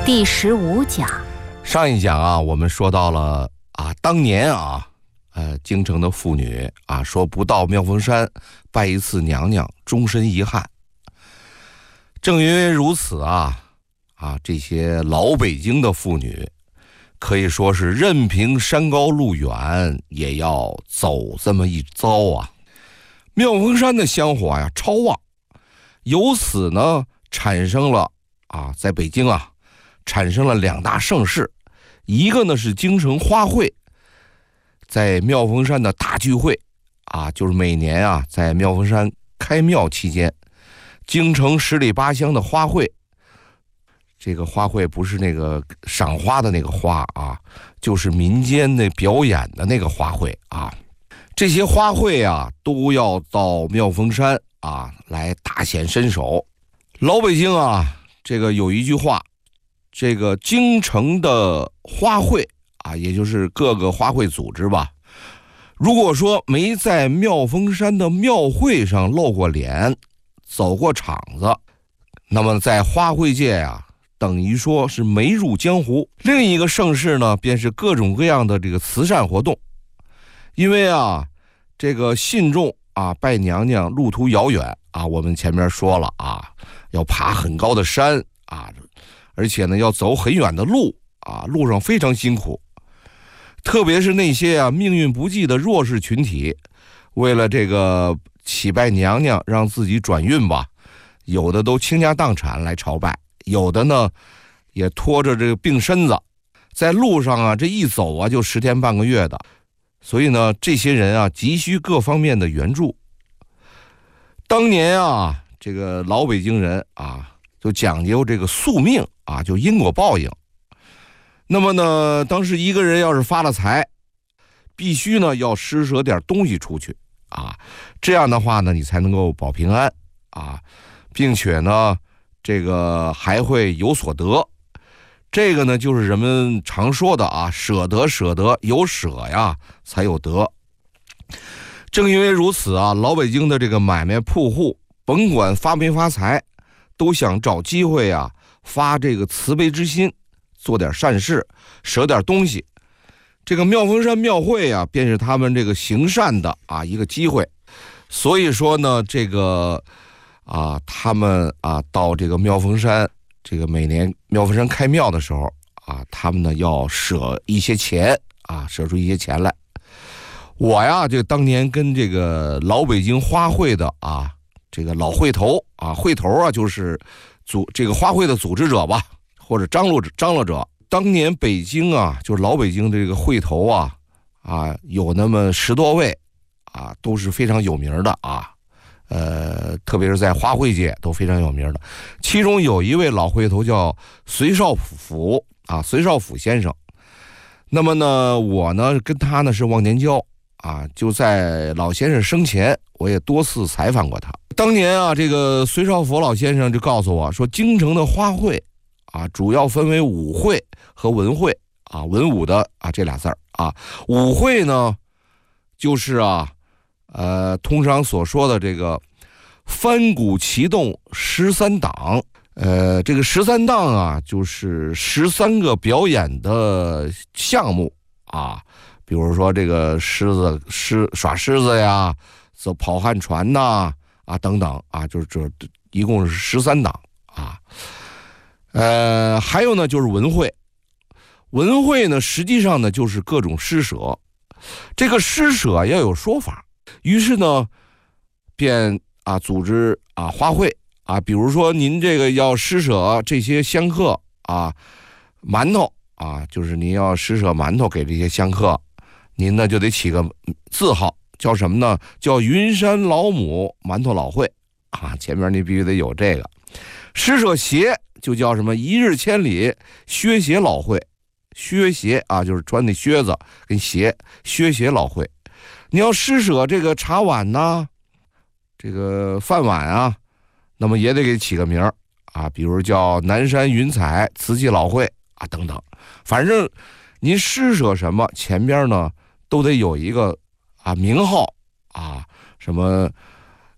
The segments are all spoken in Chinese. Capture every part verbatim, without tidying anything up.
第十五讲。 上一讲啊，我们说到了啊，当年啊，呃，京城的妇女啊，说不到妙峰山拜一次娘娘，终身遗憾。正因为如此啊，啊，这些老北京的妇女可以说是任凭山高路远，也要走这么一遭啊。妙峰山的香火呀超旺，由此呢产生了啊，在北京啊产生了两大盛事，一个呢是京城花会，在妙峰山的大聚会啊，就是每年啊在妙峰山开庙期间，京城十里八乡的花会。这个花会不是那个赏花的那个花啊，就是民间的表演的那个花会啊。这些花卉啊都要到妙峰山啊来大显身手。老北京啊，这个有一句话，这个京城的花卉啊，也就是各个花卉组织吧，如果说没在妙峰山的庙会上露过脸，走过场子，那么在花卉界啊，等于说是没入江湖。另一个盛事呢，便是各种各样的这个慈善活动。因为啊，这个信众啊拜娘娘路途遥远啊，我们前面说了啊，要爬很高的山啊，而且呢要走很远的路啊，路上非常辛苦。特别是那些啊命运不济的弱势群体，为了这个祈拜娘娘让自己转运吧，有的都倾家荡产来朝拜，有的呢也拖着这个病身子，在路上啊这一走啊就十天半个月的。所以呢，这些人啊急需各方面的援助。当年啊，这个老北京人啊就讲究这个宿命啊，就因果报应。那么呢，当时一个人要是发了财，必须呢要施舍点东西出去啊，这样的话呢，你才能够保平安啊，并且呢，这个还会有所得。这个呢，就是人们常说的啊，舍得舍得，有舍呀才有得。正因为如此啊，老北京的这个买卖铺户，甭管发没发财，都想找机会啊发这个慈悲之心，做点善事，舍点东西。这个妙峰山庙会啊，便是他们这个行善的啊一个机会。所以说呢，这个啊，他们啊到这个妙峰山。这个每年妙峰山开庙的时候啊，他们呢要舍一些钱啊，舍出一些钱来。我呀，这个当年跟这个老北京花会的啊，这个老会头啊，会头啊就是组这个花会的组织者吧，或者张罗者张罗者。当年北京啊，就是老北京这个会头啊啊，有那么十多位啊，都是非常有名的啊。呃，特别是在花卉界都非常有名的，其中有一位老会头叫隋少府啊，隋少府先生。那么呢，我呢跟他呢是忘年交啊，就在老先生生前，我也多次采访过他。当年啊，这个隋少府老先生就告诉我说，京城的花卉啊，主要分为武会和文会啊，文武的啊这俩字儿啊。武会呢，就是啊。呃，通常所说的这个翻鼓齐动十三档，呃，这个十三档啊，就是十三个表演的项目啊，比如说这个狮子狮耍狮子呀，走跑旱船呐，啊等等啊，就是这一共是十三档啊。呃，还有呢就是文会，文会呢实际上呢就是各种施舍，这个施舍要有说法。于是呢，便啊组织啊花卉啊，比如说您这个要施舍这些香客啊，馒头啊，就是您要施舍馒头给这些香客，您呢就得起个字号，叫什么呢？叫云山老母馒头老会啊，前面你必须得有这个。施舍鞋就叫什么？一日千里靴鞋老会，靴鞋啊，就是穿那靴子跟鞋，靴鞋老会。你要施舍这个茶碗呐，这个饭碗啊，那么也得给起个名儿啊，比如叫南山云彩瓷器老会啊等等。反正您施舍什么，前边呢都得有一个啊名号啊，什么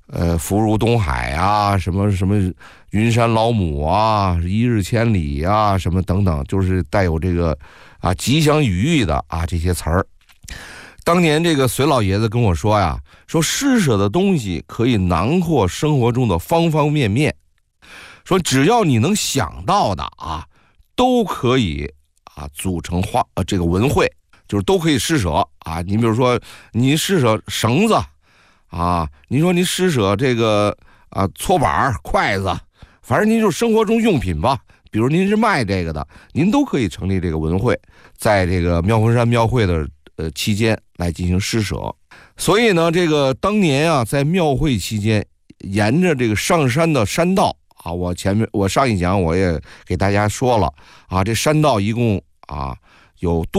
呃，福如东海啊，什么什么云山老母啊，一日千里啊，什么等等，就是带有这个啊吉祥语意的啊这些词儿。当年这个隋老爷子跟我说呀，说施舍的东西可以囊括生活中的方方面面，说只要你能想到的啊，都可以啊组成花呃这个文汇，就是都可以施舍啊。你比如说你施舍绳子啊，你说你施舍这个啊搓板筷子，反正您就生活中用品吧，比如您是卖这个的，您都可以成立这个文汇，在这个妙峰山庙会的呃期间来进行施舍。所以呢，这个当年啊，在庙会期间，沿着这个上山的山道啊，我前面我上一讲我也给大家说了啊，这山道一共啊有多。